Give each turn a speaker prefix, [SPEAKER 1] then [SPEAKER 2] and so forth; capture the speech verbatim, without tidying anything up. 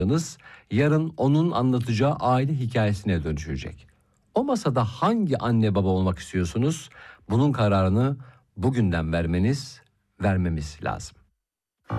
[SPEAKER 1] yarın onun anlatacağı aile hikayesine dönüşecek. O masada hangi anne baba olmak istiyorsunuz? Bunun kararını bugünden vermeniz, vermemiz lazım.